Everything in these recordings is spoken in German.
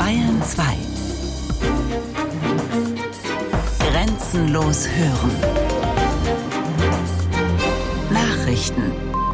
Bayern 2. Grenzenlos hören. Nachrichten.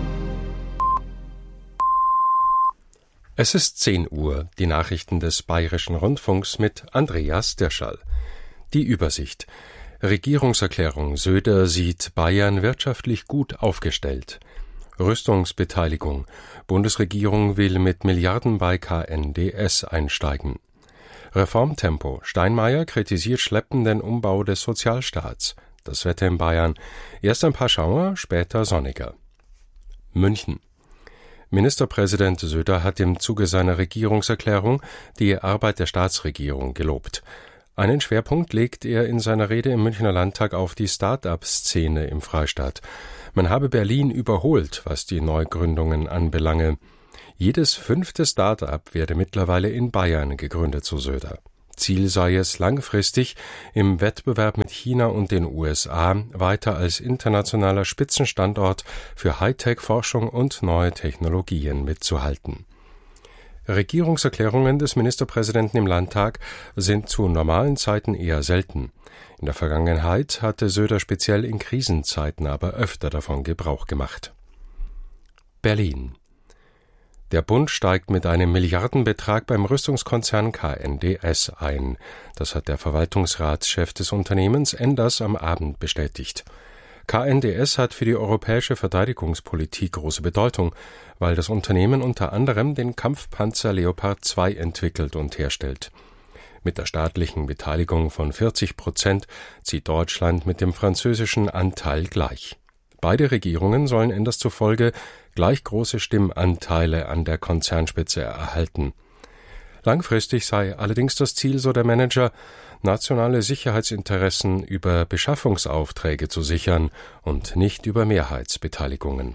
Es ist 10 Uhr, die Nachrichten des Bayerischen Rundfunks mit Andreas Dirschall. Die Übersicht. Regierungserklärung: Söder sieht Bayern wirtschaftlich gut aufgestellt. Rüstungsbeteiligung: Bundesregierung will mit Milliarden bei KNDS einsteigen. Reformtempo: Steinmeier kritisiert schleppenden Umbau des Sozialstaats. Das Wetter in Bayern: erst ein paar Schauer, später sonniger. München. Ministerpräsident Söder hat im Zuge seiner Regierungserklärung die Arbeit der Staatsregierung gelobt. Einen Schwerpunkt legt er in seiner Rede im Münchner Landtag auf die Start-up-Szene im Freistaat. Man habe Berlin überholt, was die Neugründungen anbelange. Jedes 5. Start-up werde mittlerweile in Bayern gegründet, so Söder. Ziel sei es, langfristig im Wettbewerb mit China und den USA weiter als internationaler Spitzenstandort für Hightech-Forschung und neue Technologien mitzuhalten. Regierungserklärungen des Ministerpräsidenten im Landtag sind zu normalen Zeiten eher selten. In der Vergangenheit hatte Söder speziell in Krisenzeiten aber öfter davon Gebrauch gemacht. Berlin. Der Bund steigt mit einem Milliardenbetrag beim Rüstungskonzern KNDS ein. Das hat der Verwaltungsratschef des Unternehmens Enders am Abend bestätigt. KNDS hat für die europäische Verteidigungspolitik große Bedeutung, weil das Unternehmen unter anderem den Kampfpanzer Leopard 2 entwickelt und herstellt. Mit der staatlichen Beteiligung von 40% zieht Deutschland mit dem französischen Anteil gleich. Beide Regierungen sollen Enders zufolge gleich große Stimmanteile an der Konzernspitze erhalten. Langfristig sei allerdings das Ziel, so der Manager, nationale Sicherheitsinteressen über Beschaffungsaufträge zu sichern und nicht über Mehrheitsbeteiligungen.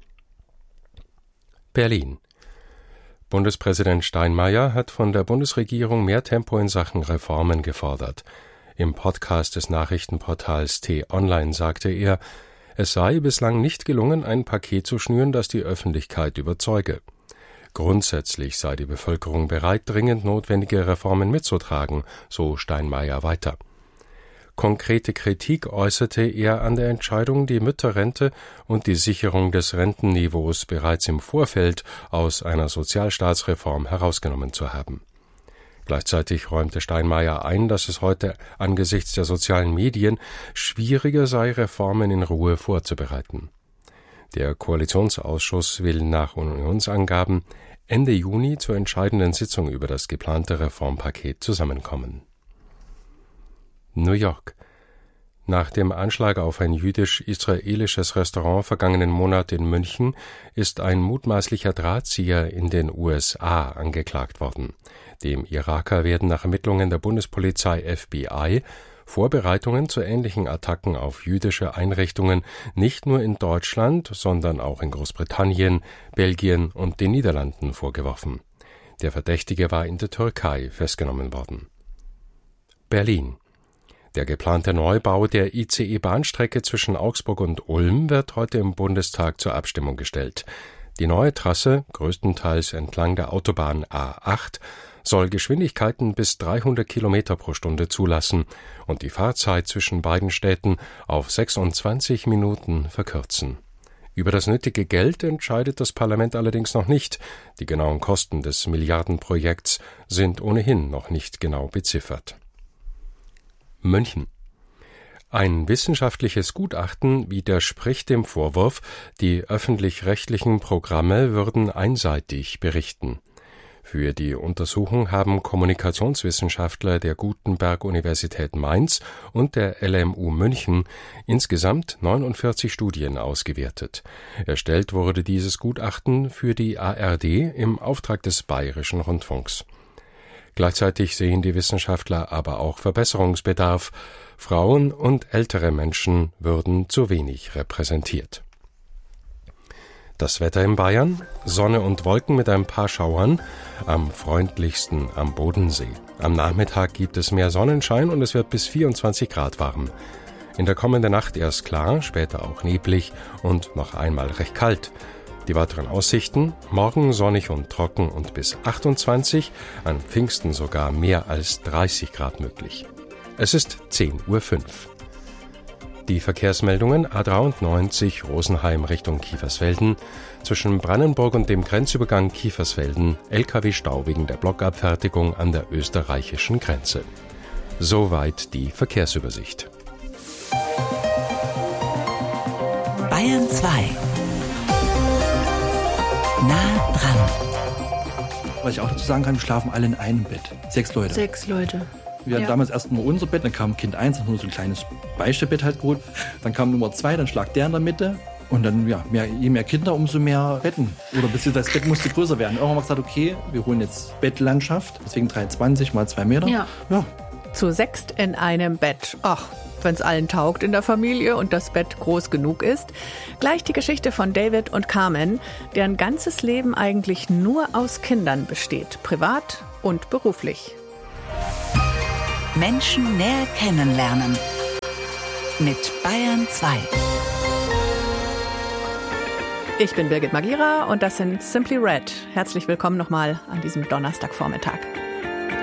Berlin. Bundespräsident Steinmeier hat von der Bundesregierung mehr Tempo in Sachen Reformen gefordert. Im Podcast des Nachrichtenportals T-Online sagte er, es sei bislang nicht gelungen, ein Paket zu schnüren, das die Öffentlichkeit überzeuge. Grundsätzlich sei die Bevölkerung bereit, dringend notwendige Reformen mitzutragen, so Steinmeier weiter. Konkrete Kritik äußerte er an der Entscheidung, die Mütterrente und die Sicherung des Rentenniveaus bereits im Vorfeld aus einer Sozialstaatsreform herausgenommen zu haben. Gleichzeitig räumte Steinmeier ein, dass es heute angesichts der sozialen Medien schwieriger sei, Reformen in Ruhe vorzubereiten. Der Koalitionsausschuss will nach Unionsangaben Ende Juni zur entscheidenden Sitzung über das geplante Reformpaket zusammenkommen. New York. Nach dem Anschlag auf ein jüdisch-israelisches Restaurant vergangenen Monat in München ist ein mutmaßlicher Drahtzieher in den USA angeklagt worden. Dem Iraker werden nach Ermittlungen der Bundespolizei FBI Vorbereitungen zu ähnlichen Attacken auf jüdische Einrichtungen nicht nur in Deutschland, sondern auch in Großbritannien, Belgien und den Niederlanden vorgeworfen. Der Verdächtige war in der Türkei festgenommen worden. Berlin. Der geplante Neubau der ICE-Bahnstrecke zwischen Augsburg und Ulm wird heute im Bundestag zur Abstimmung gestellt. Die neue Trasse, größtenteils entlang der Autobahn A8, soll Geschwindigkeiten bis 300 Kilometer pro Stunde zulassen und die Fahrzeit zwischen beiden Städten auf 26 Minuten verkürzen. Über das nötige Geld entscheidet das Parlament allerdings noch nicht. Die genauen Kosten des Milliardenprojekts sind ohnehin noch nicht genau beziffert. München. Ein wissenschaftliches Gutachten widerspricht dem Vorwurf, die öffentlich-rechtlichen Programme würden einseitig berichten. Für die Untersuchung haben Kommunikationswissenschaftler der Gutenberg-Universität Mainz und der LMU München insgesamt 49 Studien ausgewertet. Erstellt wurde dieses Gutachten für die ARD im Auftrag des Bayerischen Rundfunks. Gleichzeitig sehen die Wissenschaftler aber auch Verbesserungsbedarf. Frauen und ältere Menschen würden zu wenig repräsentiert. Das Wetter in Bayern: Sonne und Wolken mit ein paar Schauern, am freundlichsten am Bodensee. Am Nachmittag gibt es mehr Sonnenschein und es wird bis 24 Grad warm. In der kommenden Nacht erst klar, später auch neblig und noch einmal recht kalt. Die weiteren Aussichten: morgen sonnig und trocken und bis 28, an Pfingsten sogar mehr als 30 Grad möglich. Es ist 10:05 Uhr. Die Verkehrsmeldungen: A93 Rosenheim Richtung Kiefersfelden. Zwischen Brannenburg und dem Grenzübergang Kiefersfelden LKW-Stau wegen der Blockabfertigung an der österreichischen Grenze. Soweit die Verkehrsübersicht. Bayern 2. Nah dran. Was ich auch dazu sagen kann, wir schlafen alle in einem Bett. 6 Leute. 6 Leute. Wir hatten damals erst nur unser Bett, dann kam Kind 1, nur so ein kleines Beistellbett halt geholt. Dann kam Nummer 2, dann lag der in der Mitte. Und dann, je mehr Kinder, umso mehr Betten. Oder beziehungsweise das Bett musste größer werden. Irgendwann haben wir gesagt, okay, wir holen jetzt Bettlandschaft. Deswegen 3,20 mal 2 Meter. Ja. Zu 6 in einem Bett. Ach, wenn es allen taugt in der Familie und das Bett groß genug ist. Gleich die Geschichte von David und Carmen, deren ganzes Leben eigentlich nur aus Kindern besteht. Privat und beruflich. Menschen näher kennenlernen. Mit Bayern 2. Ich bin Birgit Magira und das sind Simply Red. Herzlich willkommen nochmal an diesem Donnerstagvormittag.